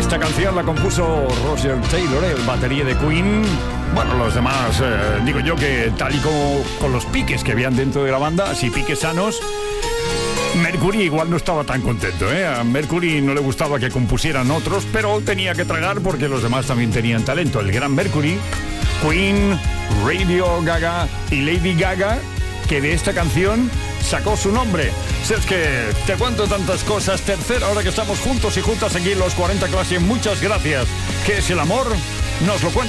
Esta canción la compuso Roger Taylor, el batería de Queen. Bueno, los demás, digo yo que tal y como con los piques que habían dentro de la banda, así piques sanos, Mercury igual no estaba tan contento, ¿eh? A Mercury no le gustaba que compusieran otros, pero tenía que tragar porque los demás también tenían talento. El gran Mercury, Queen, Radio Gaga y Lady Gaga, que de esta canción sacó su nombre. Si es que te cuento tantas cosas. Tercera hora que estamos juntos y juntas aquí en los 40 Classic. Muchas gracias. ¿Qué es el amor? Nos lo cuenta